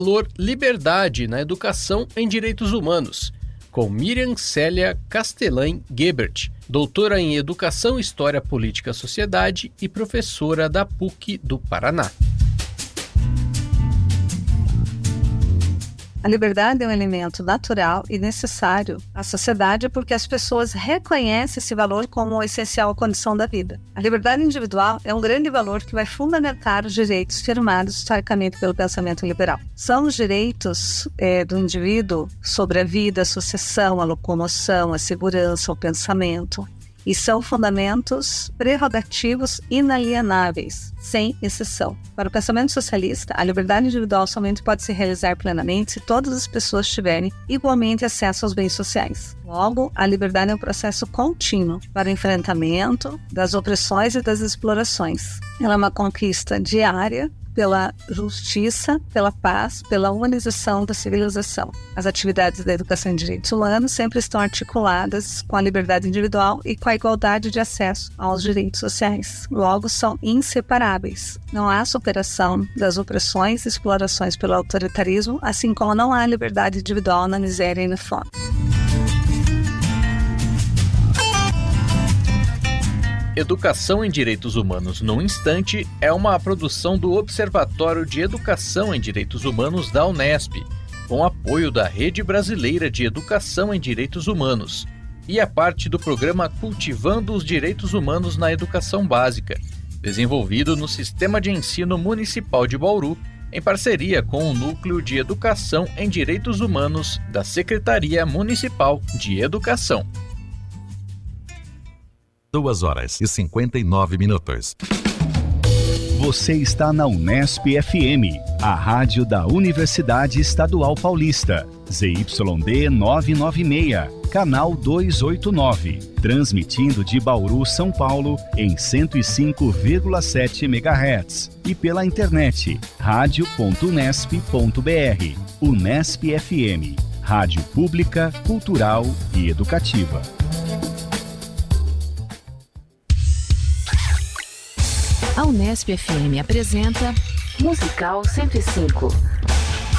Valor Liberdade na Educação em Direitos Humanos, com Miriam Célia Castellain Gebert, doutora em Educação, História, Política, Sociedade e professora da PUC do Paraná. A liberdade é um elemento natural e necessário à sociedade porque as pessoas reconhecem esse valor como uma essencial condição da vida. A liberdade individual é um grande valor que vai fundamentar os direitos firmados historicamente pelo pensamento liberal. São os direitos do indivíduo sobre a vida, a sucessão, a locomoção, a segurança, o pensamento. E são fundamentos prerrogativos inalienáveis, sem exceção. Para o pensamento socialista, a liberdade individual somente pode se realizar plenamente se todas as pessoas tiverem igualmente acesso aos bens sociais. Logo, a liberdade é um processo contínuo para o enfrentamento das opressões e das explorações. Ela é uma conquista diária pela justiça, pela paz, pela humanização da civilização. As atividades da educação em direitos humanos sempre estão articuladas com a liberdade individual e com a igualdade de acesso aos direitos sociais. Logo, são inseparáveis. Não há superação das opressões e explorações pelo autoritarismo, assim como não há liberdade individual na miséria e na fome. Educação em Direitos Humanos no Instante é uma produção do Observatório de Educação em Direitos Humanos da Unesp, com apoio da Rede Brasileira de Educação em Direitos Humanos, e é parte do programa Cultivando os Direitos Humanos na Educação Básica, desenvolvido no Sistema de Ensino Municipal de Bauru, em parceria com o Núcleo de Educação em Direitos Humanos da Secretaria Municipal de Educação. 2h59. Você está na Unesp FM, a rádio da Universidade Estadual Paulista, ZYD 996, canal 289, transmitindo de Bauru, São Paulo, em 105,7 MHz e pela internet, radio.unesp.br. Unesp FM, rádio pública, cultural e educativa. A Unesp FM apresenta Musical 105,